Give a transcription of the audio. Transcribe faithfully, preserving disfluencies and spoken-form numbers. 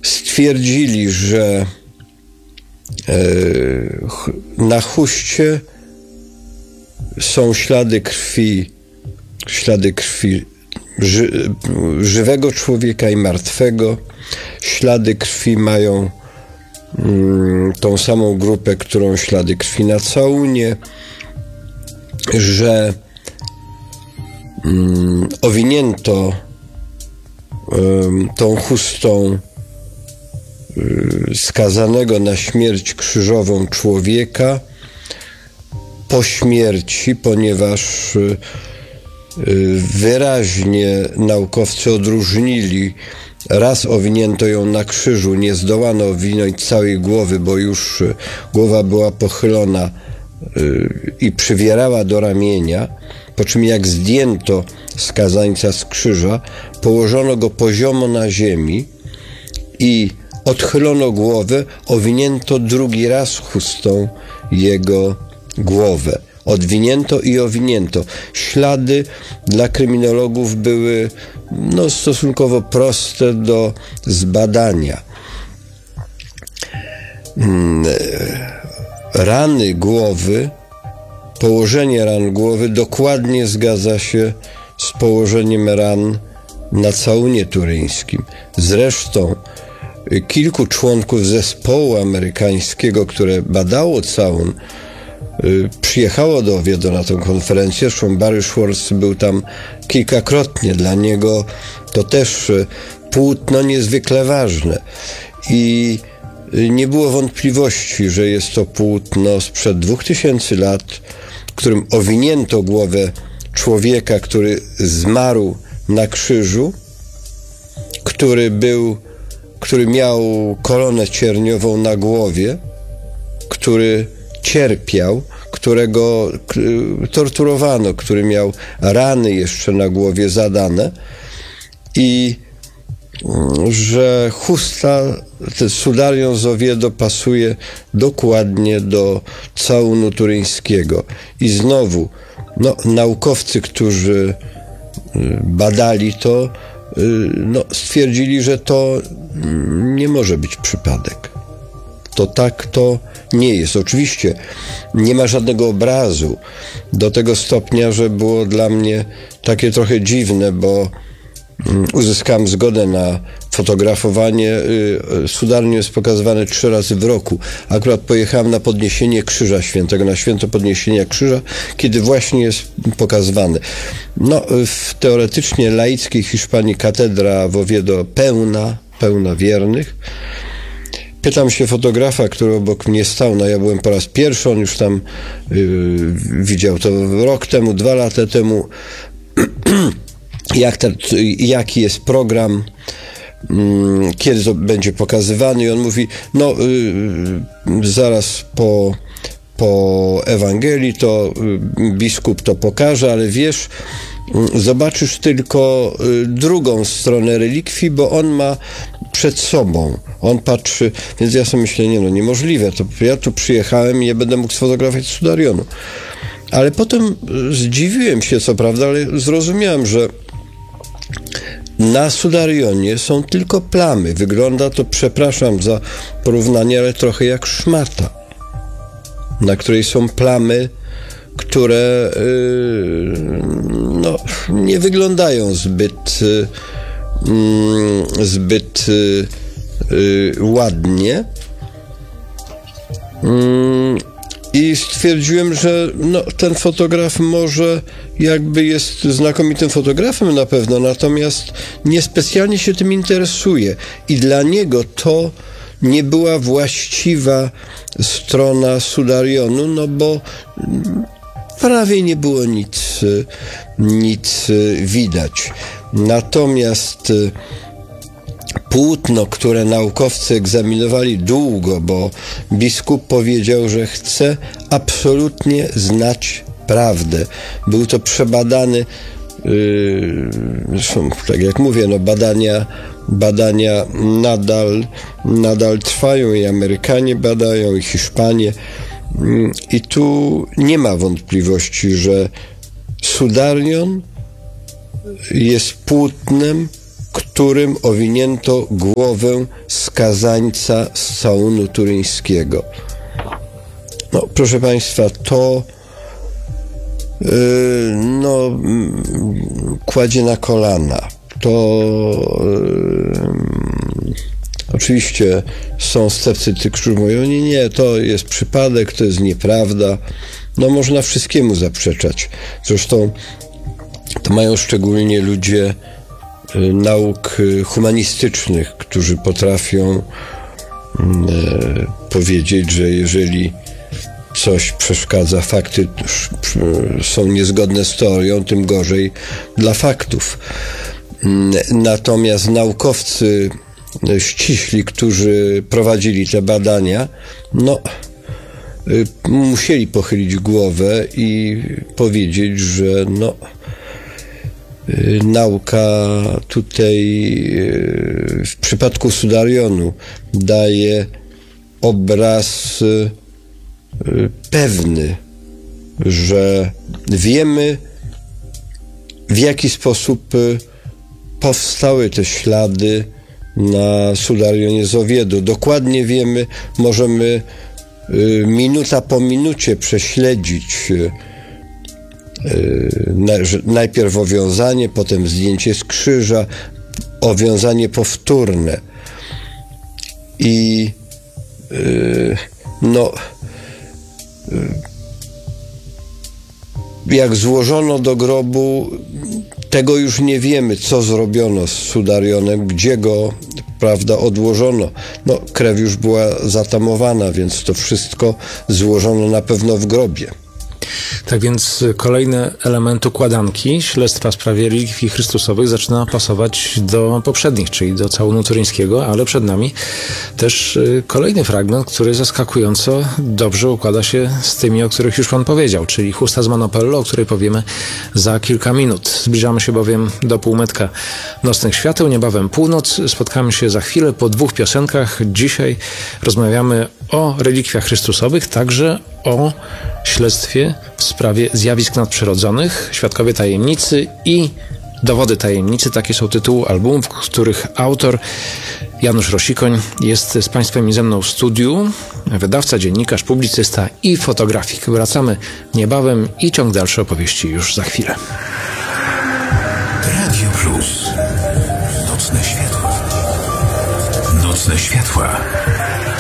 stwierdzili, że na chuście są ślady krwi, ślady krwi ży, żywego człowieka i martwego. Ślady krwi mają mm, tą samą grupę, którą ślady krwi na całunie, że mm, owinięto um, tą chustą skazanego na śmierć krzyżową człowieka po śmierci, ponieważ wyraźnie naukowcy odróżnili, raz owinięto ją na krzyżu, nie zdołano owinąć całej głowy, bo już głowa była pochylona i przywierała do ramienia, po czym jak zdjęto skazańca z krzyża, położono go poziomo na ziemi i odchylono głowę, owinięto drugi raz chustą jego głowę. Odwinięto i owinięto. Ślady dla kryminologów były no, stosunkowo proste do zbadania. Rany głowy, położenie ran głowy dokładnie zgadza się z położeniem ran na całunie turyńskim. Zresztą kilku członków zespołu amerykańskiego, które badało całun, przyjechało do Oviedo na tę konferencję. Zresztą Barry Schwartz był tam kilkakrotnie. Dla niego to też płótno niezwykle ważne. I nie było wątpliwości, że jest to płótno sprzed dwóch tysięcy lat, którym owinięto głowę człowieka, który zmarł na krzyżu, który był, który miał koronę cierniową na głowie, który cierpiał, którego torturowano, który miał rany jeszcze na głowie zadane i że chusta, ten sudarion z Oviedo pasuje dokładnie do całunu turyńskiego. I znowu, no, naukowcy, którzy badali to, no, stwierdzili, że to nie może być przypadek. To tak to nie jest. Oczywiście nie ma żadnego obrazu do tego stopnia, że było dla mnie takie trochę dziwne, bo uzyskałem zgodę na fotografowanie. Sudarion jest pokazywany trzy razy w roku. Akurat pojechałem na podniesienie Krzyża Świętego, na święto podniesienia Krzyża, kiedy właśnie jest pokazywany. No, w teoretycznie laickiej Hiszpanii katedra w Oviedo pełna, pełna wiernych. Pytam się fotografa, który obok mnie stał, no ja byłem po raz pierwszy, on już tam yy, widział to rok temu, dwa lata temu, jak te, jaki jest program, yy, kiedy to będzie pokazywany, i on mówi, no yy, zaraz po, po Ewangelii to yy, biskup to pokaże, ale wiesz, zobaczysz tylko drugą stronę relikwii, bo on ma przed sobą. On patrzy, więc ja sobie myślę, nie no, niemożliwe. To ja tu przyjechałem i nie będę mógł sfotografować Sudarionu. Ale potem zdziwiłem się, co prawda, ale zrozumiałem, że na Sudarionie są tylko plamy. Wygląda to, przepraszam za porównanie, ale trochę jak szmata, na której są plamy, które yy, no, nie wyglądają zbyt yy, zbyt yy, ładnie. Yy, I stwierdziłem, że no, ten fotograf może jakby jest znakomitym fotografem na pewno, natomiast niespecjalnie się tym interesuje. I dla niego to nie była właściwa strona Sudarionu, no bo prawie nie było nic, nic widać. Natomiast płótno, które naukowcy egzaminowali długo, bo biskup powiedział, że chce absolutnie znać prawdę. Był to przebadany, yy, zresztą, tak jak mówię, no badania, badania nadal, nadal trwają i Amerykanie badają, i Hiszpanie. I tu nie ma wątpliwości, że Sudarion jest płótnem, którym owinięto głowę skazańca z całunu turyńskiego. No, proszę Państwa, to yy, no, kładzie na kolana. To yy, oczywiście są sceptycy, którzy mówią, nie, nie, to jest przypadek, to jest nieprawda. No, można wszystkiemu zaprzeczać. Zresztą to mają szczególnie ludzie yy, nauk humanistycznych, którzy potrafią yy, powiedzieć, że jeżeli coś przeszkadza, fakty są niezgodne z teorią, tym gorzej dla faktów. Natomiast naukowcy ściśli, którzy prowadzili te badania, no, musieli pochylić głowę i powiedzieć, że no, nauka tutaj w przypadku Sudarionu daje obraz pewny, że wiemy, w jaki sposób powstały te ślady na Sudarionie z Oviedo. Dokładnie wiemy, możemy minuta po minucie prześledzić najpierw owiązanie, potem zdjęcie z krzyża, owiązanie powtórne. I no jak złożono do grobu, tego już nie wiemy, co zrobiono z Sudarionem, gdzie go, prawda, odłożono. No, krew już była zatamowana, więc to wszystko złożono na pewno w grobie. Tak więc kolejny element układanki śledztwa w sprawie relikwii Chrystusowych zaczyna pasować do poprzednich, czyli do całunu turyńskiego, ale przed nami też kolejny fragment, który zaskakująco dobrze układa się z tymi, o których już Pan powiedział, czyli chusta z Manopello, o której powiemy za kilka minut. Zbliżamy się bowiem do półmetka nocnych świateł, niebawem północ. Spotkamy się za chwilę po dwóch piosenkach. Dzisiaj rozmawiamy o relikwiach Chrystusowych, także o śledztwie w sprawie zjawisk nadprzyrodzonych, Świadkowie Tajemnicy i Dowody Tajemnicy. Takie są tytuły albumów, których autor Janusz Rosikoń jest z Państwem i ze mną w studiu. Wydawca, dziennikarz, publicysta i fotografik. Wracamy niebawem i ciąg dalszy opowieści już za chwilę. Radio Plus. Nocne światła. Nocne światła.